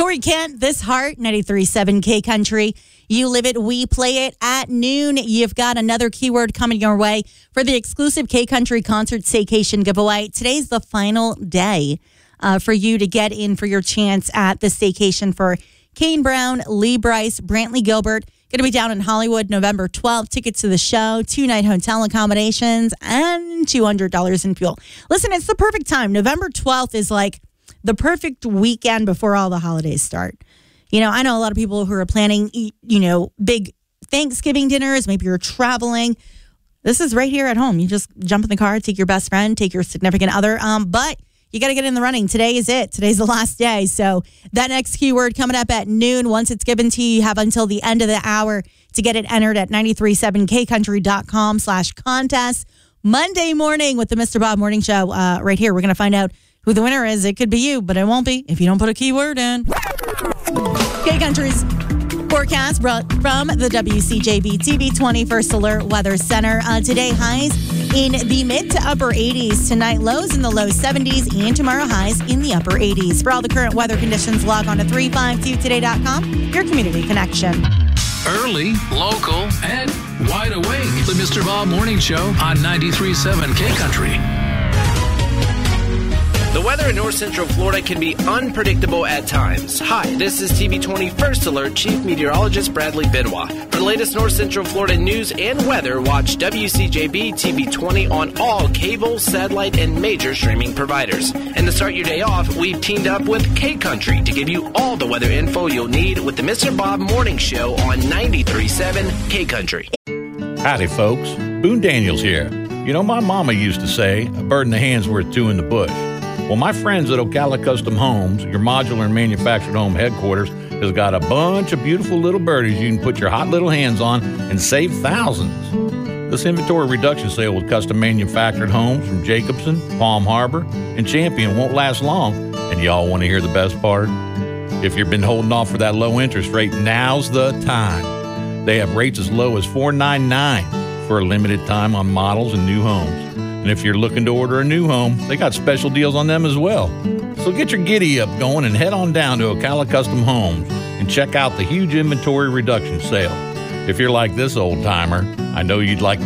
Corey Kent, This Heart, 93.7 K Country. You live it, we play it at noon. You've got another keyword coming your way for the exclusive K Country Concert Staycation giveaway. Today's the final day for you to get in for your chance at the staycation for Kane Brown, Lee Brice, Brantley Gilbert. Going to be down in Hollywood November 12th. Tickets to the show, 2-night hotel accommodations, and $200 in fuel. Listen, it's the perfect time. November 12th is like the perfect weekend before all the holidays start. You know, I know a lot of people who are planning, big Thanksgiving dinners. Maybe you're traveling. This is right here at home. You just jump in the car, take your best friend, take your significant other. But you got to get in the running. Today is it. Today's the last day. So that next keyword coming up at noon. Once it's given to you, you have until the end of the hour to get it entered at 937kcountry.com/contest. Monday morning with the Mr. Bob Morning Show right here. We're going to find out who the winner is. It could be you, but it won't be if you don't put a keyword in. K Country's forecast brought from the WCJB TV 20 First Alert Weather Center. Today, highs in the mid to upper 80s. Tonight, lows in the low 70s. And tomorrow, highs in the upper 80s. For all the current weather conditions, log on to 352today.com, your community connection. Early, local, and wide awake. The Mr. Bob Morning Show on 93.7 K Country. The weather in North Central Florida can be unpredictable at times. Hi, this is TV 20 First Alert Chief Meteorologist Bradley Benoit. For the latest North Central Florida news and weather, watch WCJB TV 20 on all cable, satellite, and major streaming providers. And to start your day off, we've teamed up with K Country to give you all the weather info you'll need with the Mr. Bob Morning Show on 93.7 K Country. Howdy, folks. Boone Daniels here. You know, my mama used to say, a bird in the hand's worth two in the bush. Well, my friends at Ocala Custom Homes, your modular and manufactured home headquarters, has got a bunch of beautiful little birdies you can put your hot little hands on and save thousands. This inventory reduction sale with custom manufactured homes from Jacobson, Palm Harbor, and Champion won't last long, and y'all want to hear the best part? If you've been holding off for that low interest rate, now's the time. They have rates as low as $4.99 for a limited time on models and new homes. And if you're looking to order a new home, they got special deals on them as well. So get your giddy up going and head on down to Ocala Custom Homes and check out the huge inventory reduction sale. If you're like this old timer, I know you'd like